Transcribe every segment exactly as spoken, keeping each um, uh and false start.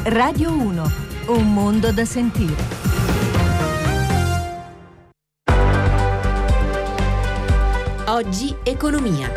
Radio uno, un mondo da sentire. Oggi economia.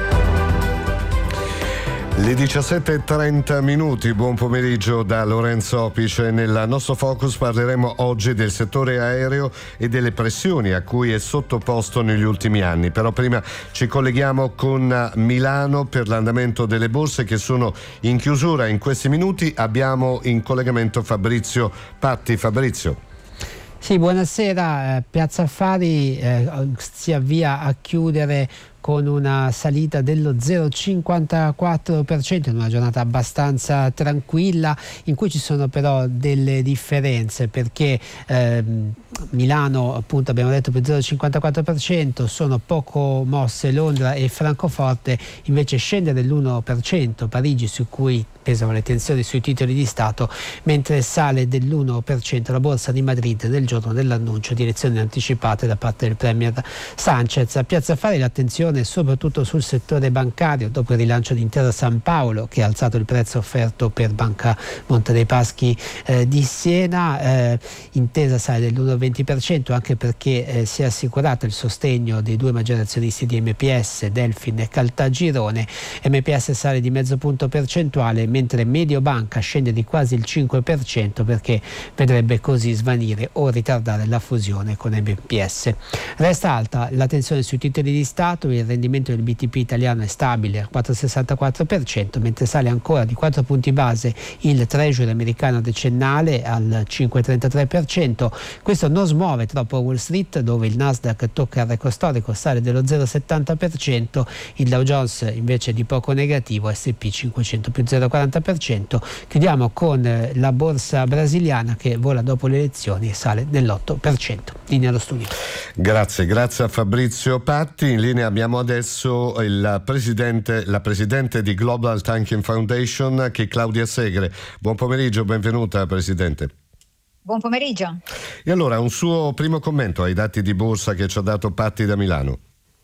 Le diciassette e trenta minuti, buon pomeriggio da Lorenzo Opice. Nel nostro focus parleremo oggi del settore aereo e delle pressioni a cui è sottoposto negli ultimi anni. Però prima ci colleghiamo con Milano per l'andamento delle borse che sono in chiusura in questi minuti. Abbiamo in collegamento Fabrizio Patti. Fabrizio. Sì, buonasera. Eh, Piazza Affari eh, si avvia a chiudere con una salita dello zero virgola cinquantaquattro per cento in una giornata abbastanza tranquilla, in cui ci sono però delle differenze, perché ehm, Milano, appunto, abbiamo detto, per zero virgola cinquantaquattro per cento, sono poco mosse Londra e Francoforte invece scende dell'uno per cento, Parigi, su cui pesano le tensioni sui titoli di Stato, mentre sale dell'uno per cento la borsa di Madrid nel giorno dell'annuncio di elezioni anticipate da parte del premier Sanchez. A Piazza Affari l'attenzione soprattutto sul settore bancario, dopo il rilancio di Intesa San Paolo, che ha alzato il prezzo offerto per Banca Monte dei Paschi eh, di Siena. eh, Intesa sale dell'uno virgola venti per cento anche perché eh, si è assicurato il sostegno dei due maggiori azionisti di M P S, Delfin e Caltagirone. M P S sale di mezzo punto percentuale, mentre Mediobanca scende di quasi il cinque per cento perché vedrebbe così svanire o ritardare la fusione con M P S. Resta alta la tensione sui titoli di Stato. Il rendimento del B T P italiano è stabile al quattro virgola sessantaquattro per cento, mentre sale ancora di quattro punti base il Treasury americano decennale al cinque virgola trentatré per cento. Questo non smuove troppo Wall Street, dove il Nasdaq tocca il record storico, sale dello zero virgola settanta per cento, il Dow Jones invece di poco negativo, S e P cinquecento più zero virgola quaranta per cento. Chiudiamo con la borsa brasiliana che vola dopo le elezioni e sale dell'otto per cento. Linea allo studio. Grazie, grazie a Fabrizio Patti. In linea abbiamo adesso il presidente, la presidente di Global Tanking Foundation, che è Claudia Segre. Buon pomeriggio, benvenuta Presidente. Buon pomeriggio. E allora un suo primo commento ai dati di borsa che ci ha dato Patti da Milano.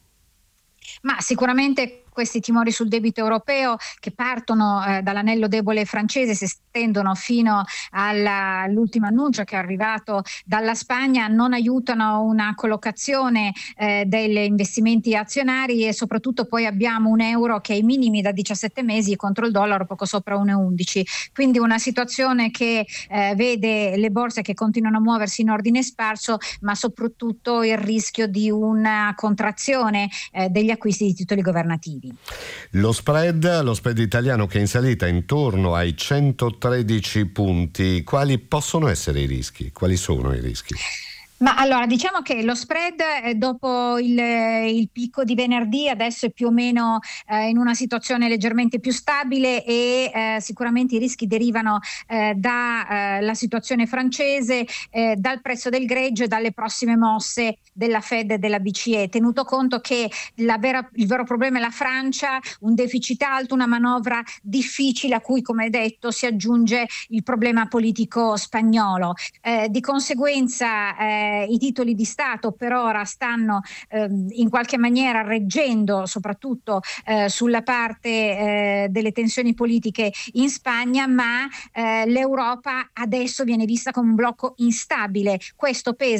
Ma sicuramente questi timori sul debito europeo, che partono eh, dall'anello debole francese, si estendono fino alla, all'ultimo annuncio che è arrivato dalla Spagna, non aiutano una collocazione eh, degli investimenti azionari, e soprattutto poi abbiamo un euro che è ai minimi da diciassette mesi contro il dollaro poco sopra uno virgola undici. Quindi una situazione che eh, vede le borse che continuano a muoversi in ordine sparso, ma soprattutto il rischio di una contrazione eh, degli acquisti di titoli governativi. Lo spread, lo spread italiano che è in salita intorno ai centotredici punti, quali possono essere i rischi? Quali sono i rischi? Ma allora, diciamo che lo spread eh, dopo il, il picco di venerdì adesso è più o meno eh, in una situazione leggermente più stabile, e eh, sicuramente i rischi derivano eh, dalla eh, situazione francese, eh, dal prezzo del greggio e dalle prossime mosse della Fed e della B C E, tenuto conto che la vera, il vero problema è la Francia, un deficit alto, una manovra difficile a cui, come detto, si aggiunge il problema politico spagnolo. Eh, di conseguenza eh, i titoli di Stato per ora stanno eh, in qualche maniera reggendo, soprattutto eh, sulla parte eh, delle tensioni politiche in Spagna, ma eh, l'Europa adesso viene vista come un blocco instabile. Questo pesa